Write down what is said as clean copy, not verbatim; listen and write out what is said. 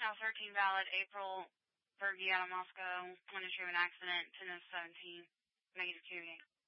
Now 13 valid, April, Bergie out of Moscow, when is an accident, 10:17, negative 2.